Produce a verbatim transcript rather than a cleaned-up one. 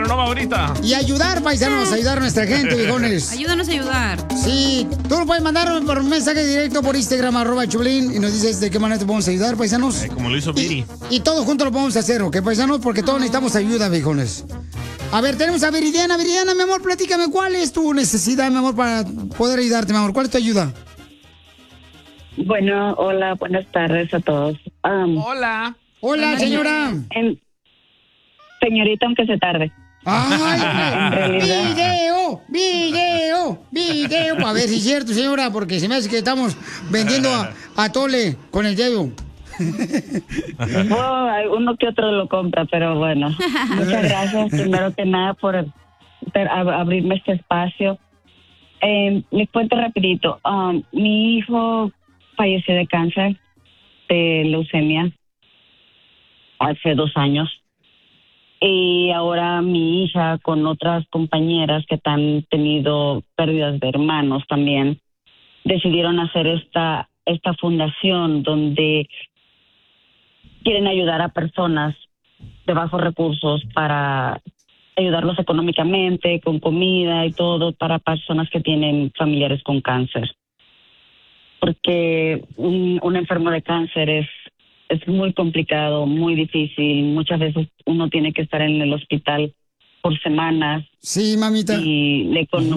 no va ahorita. Y ayudar, paisanos, ayudar a nuestra gente, viejones. Ayúdanos a ayudar. Sí, tú nos puedes mandar por un mensaje directo por Instagram, arroba Choplin, y nos dices de qué manera te podemos ayudar, paisanos. Eh, como lo hizo Viri. Y, y todos juntos lo podemos hacer, ¿ok, paisanos? Porque todos necesitamos ayuda, viejones. A ver, tenemos a Viridiana. Viridiana, mi amor, platícame, ¿cuál es tu necesidad, mi amor, para poder ayudarte, mi amor? ¿Cuál es tu ayuda? Bueno, hola, buenas tardes a todos. Um, hola. Hola, señora. En, señorita, aunque se tarde. ¡Ay! En realidad. ¡Video! ¡Video! ¡Video! A ver si es cierto, señora, porque se me hace que estamos vendiendo a, a Tole con el dedo. Oh, hay uno que otro lo compra, pero bueno. Muchas gracias, primero que nada, por, por abrirme este espacio. Eh, les cuento rapidito. Um, mi hijo falleció de cáncer, de leucemia, hace dos años. Y ahora mi hija con otras compañeras que han tenido pérdidas de hermanos también decidieron hacer esta esta fundación donde quieren ayudar a personas de bajos recursos para ayudarlos económicamente, con comida y todo, para personas que tienen familiares con cáncer. Porque un, un enfermo de cáncer es Es muy complicado, muy difícil. Muchas veces uno tiene que estar en el hospital por semanas. Sí, mamita. Y la economía